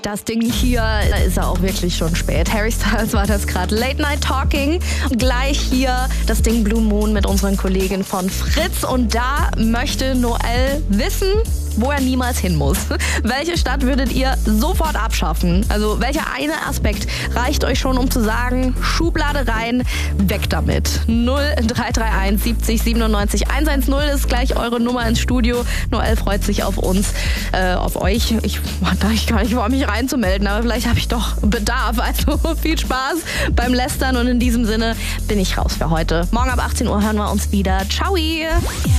Das Ding hier, da ist er auch wirklich schon spät. Harry Styles war das gerade. Late Night Talking. Gleich hier das Ding Blue Moon mit unseren Kollegen von Fritz. Und da möchte Noel wissen, wo er niemals hin muss. Welche Stadt würdet ihr sofort abschaffen? Also welcher eine Aspekt reicht euch schon, um zu sagen, Schublade rein, weg damit. 0331 70 97 110 ist gleich eure Nummer ins Studio. Noel freut sich auf uns, auf euch. Ich war mich reinzumelden, aber vielleicht habe ich doch Bedarf. Also viel Spaß beim Lästern und in diesem Sinne bin ich raus für heute. Morgen ab 18 Uhr hören wir uns wieder. Ciao!